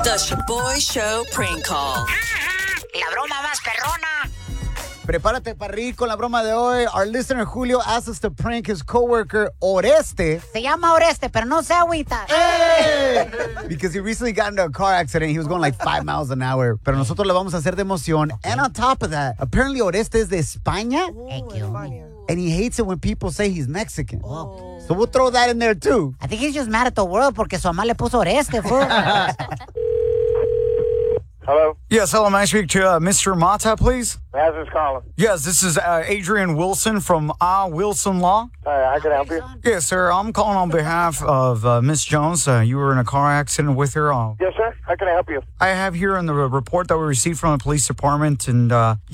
The Shaboy Show prank call. La broma más perrona. Prepárate para reír con la broma de hoy. Our listener Julio asked us to prank his coworker Oreste. Se llama Oreste, pero no se agüita. Hey! Because he recently got into a car accident. He was going like 5 miles an hour. Pero nosotros le vamos a hacer de emoción. And on top of that, apparently Oreste is de España. Thank you. And he hates it when people say he's Mexican. So we'll throw that in there too. I think he's just mad at the world porque su mamá le puso Oreste, fool. Hello? Yes, hello. May I speak to Mr. Mata, please? How's this calling? Yes, this is Adrian Wilson from Wilson Law. How can I help you? Yes, sir. I'm calling on behalf of Miss Jones. You were in a car accident with her. Yes, sir. How can I help you? I have here in the report that we received from the police department, and,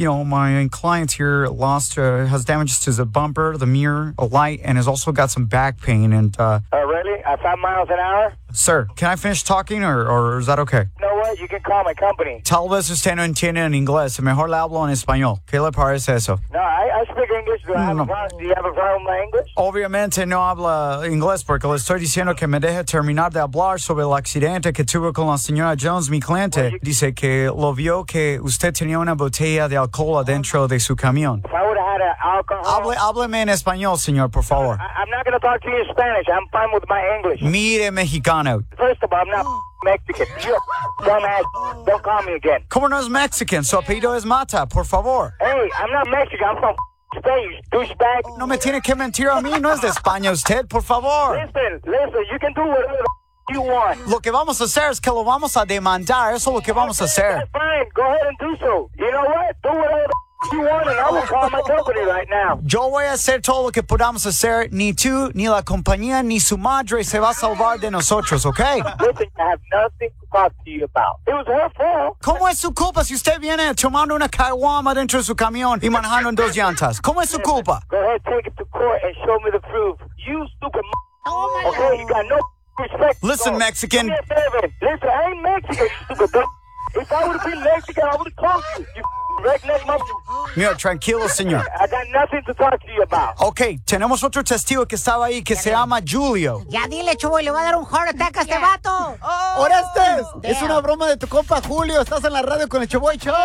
my client here has damage to the bumper, the mirror, a light, and has also got some back pain. And, Really? At 5 miles an hour? sir, can I finish talking, or is that okay? You know what? You can call my company. Tal vez usted no entiende en inglés. Mejor le hablo en español. ¿Qué le parece eso? No, I speak English. Do No. you have a problem with my English? Obviamente no habla inglés porque le estoy diciendo que me deje terminar de hablar sobre el accidente que tuve con la señora Jones, mi cliente. Dice que lo vio que usted tenía una botella de alcohol adentro de su camión. If I would have had an alcohol... Hábleme en español, señor, por favor. I'm not going to talk to you in Spanish. I'm fine with my English. Mire, mexicano. First of all, I'm not Mexican. You're a dumbass. Don't call me again. ¿Cómo no es Mexican? Su apellido es Mata, por favor. Hey, I'm not Mexican. I'm from Spain, douchebag. No me tiene que mentir a mí. No es de España usted, por favor. Listen, you can do whatever the you want. Lo que vamos a hacer es que lo vamos a demandar. Eso es lo que vamos a hacer. That's fine. Go ahead and do so. You know what? Do whatever the you want, and I will call my company right now. Yo voy a hacer todo lo que podamos hacer. Ni tú, ni la compañía, ni su madre se va a salvar de nosotros, ¿ok? Listen, I have nothing to talk to you about. It was her fault. ¿Cómo es su culpa si usted viene tomando una caguama dentro de su camión y manejando en 2 llantas? ¿Cómo es su culpa? Go ahead, take it to court and show me the proof. You stupid okay? You got no respect. Listen, Mexican. Do me a favor. Listen, I ain't Mexican, you stupid dumb. If I would have been Mexican, I would have told you. You redneck motherfucker. Mira, tranquilo, señor. I got nothing to talk to you about. Ok, tenemos otro testigo que estaba ahí que se llama Julio. Ya dile, Chubo, le va a dar un heart attack a este vato. Orestes, es una broma de tu compa Julio. Estás en la radio con el Shaboy Show.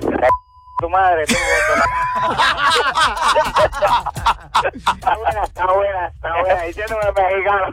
Tu madre, tu Está buena. Diciéndome mexicano.